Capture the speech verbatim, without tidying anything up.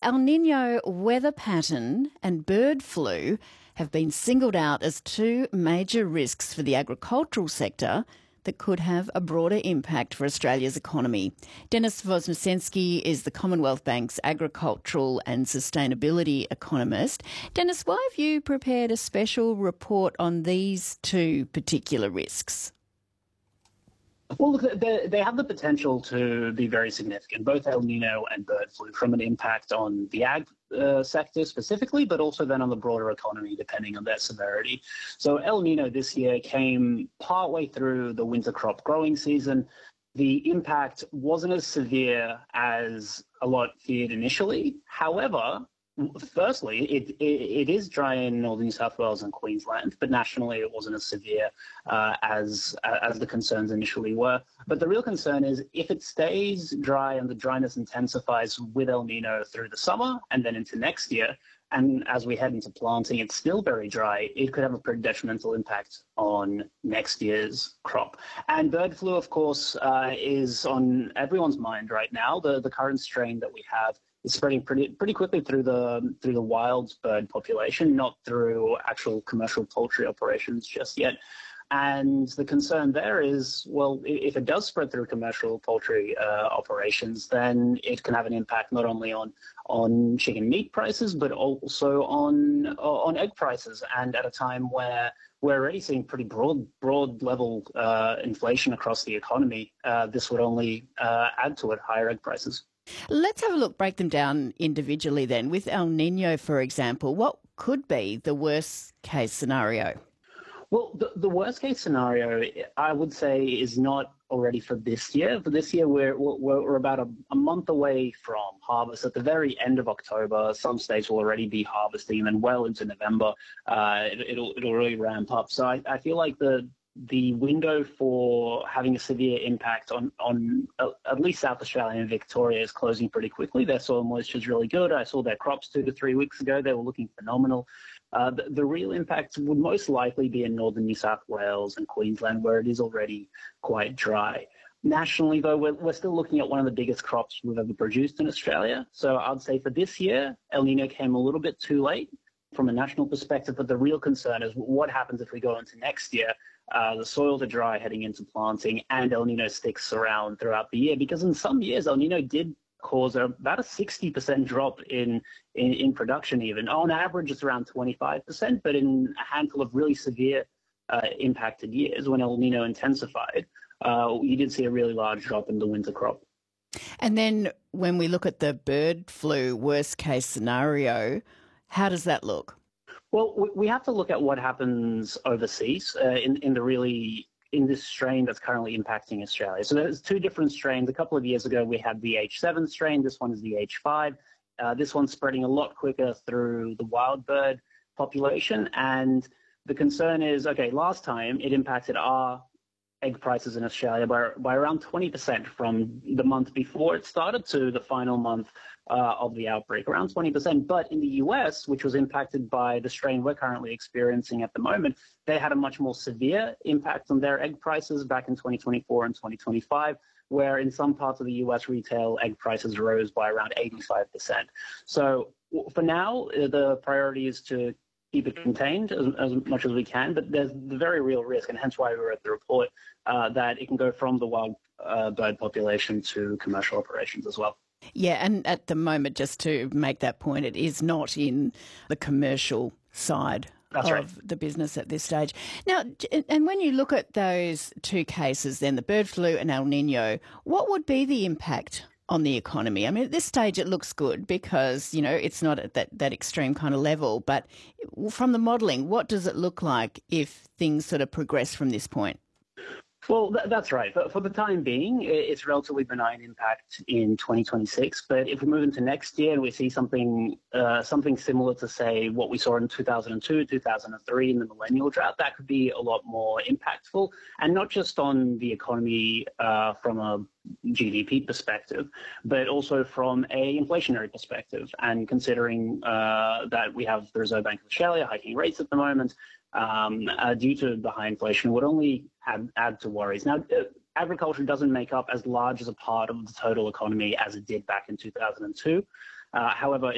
El Nino weather pattern and bird flu have been singled out as two major risks for the agricultural sector that could have a broader impact for Australia's economy. Denis Voznesensky is the Commonwealth Bank's agricultural and sustainability economist. Denis, why have you prepared a special report on these two particular risks? Well, look, they, they have the potential to be very significant, both El Nino and bird flu, from an impact on the ag uh, sector specifically, but also then on the broader economy, depending on their severity. So El Nino this year came partway through the winter crop growing season. The impact wasn't as severe as a lot feared initially. However, firstly, it, it, it is dry in northern New South Wales and Queensland, but nationally it wasn't as severe uh, as as the concerns initially were. But the real concern is if it stays dry and the dryness intensifies with El Nino through the summer and then into next year, and as we head into planting, it's still very dry, it could have a pretty detrimental impact on next year's crop. And bird flu, of course, uh, is on everyone's mind right now. The, the current strain that we have is spreading pretty pretty quickly through the through the wild bird population, not through actual commercial poultry operations just yet. And the concern there is, well, if it does spread through commercial poultry uh, operations, then it can have an impact not only on on chicken meat prices, but also on on egg prices. And at a time where we're already seeing pretty broad broad level uh, inflation across the economy, uh, this would only uh, add to it, higher egg prices. Let's have a look, break them down individually then. With El Nino, for example, what could be the worst case scenario? Well, the, the worst case scenario, I would say, is not already for this year. For this year, we're, we're, we're about a, a month away from harvest. At the very end of October, some states will already be harvesting, and then well into November, uh, it, it'll, it'll really ramp up. So I, I feel like the the window for having a severe impact on, on uh, at least South Australia and Victoria is closing pretty quickly. Their soil moisture is really good. I saw their crops two to three weeks ago. They were looking phenomenal. Uh, the, the real impact would most likely be in northern New South Wales and Queensland, where it is already quite dry. Nationally, though, we're, we're still looking at one of the biggest crops we've ever produced in Australia. So I'd say for this year, El Nino came a little bit too late from a national perspective, but the real concern is what happens if we go into next year. Uh, the soils are dry heading into planting, and El Nino sticks around throughout the year, because in some years El Nino did cause a, about a sixty percent drop in, in, in production even. On average, it's around twenty-five percent, but in a handful of really severe uh, impacted years when El Nino intensified, uh, you did see a really large drop in the winter crop. And then when we look at the bird flu worst case scenario, how does that look? Well, we have to look at what happens overseas uh, in, in the really in this strain that's currently impacting Australia. So there's two different strains. A couple of years ago, we had the H seven strain. This one is the H five. Uh, this one's spreading a lot quicker through the wild bird population. And the concern is, okay, last time it impacted our egg prices in Australia by, by around twenty percent from the month before it started to the final month uh, of the outbreak, around twenty percent. But in the U S, which was impacted by the strain we're currently experiencing at the moment, they had a much more severe impact on their egg prices back in twenty twenty-four and twenty twenty-five, where in some parts of the U S retail egg prices rose by around eighty-five percent. So for now, the priority is to keep it contained as, as much as we can, but there's the very real risk, and hence why we wrote the report, uh, that it can go from the wild uh, bird population to commercial operations as well. Yeah, and at the moment, just to make that point, it is not in the commercial side That's of right. the business at this stage. Now, and when you look at those two cases, then the bird flu and El Nino, what would be the impact on the economy? I mean, at this stage it looks good because, you know, it's not at that, that extreme kind of level, but from the modelling, what does it look like if things sort of progress from this point? Well, th- that's right. For, for the time being, it's relatively benign impact in twenty twenty-six. But if we move into next year and we see something uh, something similar to, say, what we saw in two thousand two, two thousand three in the millennial drought, that could be a lot more impactful. And not just on the economy uh, from a G D P perspective, but also from a inflationary perspective. And considering uh, that we have the Reserve Bank of Australia hiking rates at the moment, um, uh, due to the high inflation, would only add, add to worries. Now, uh, agriculture doesn't make up as large as a part of the total economy as it did back in two thousand two. Uh, however,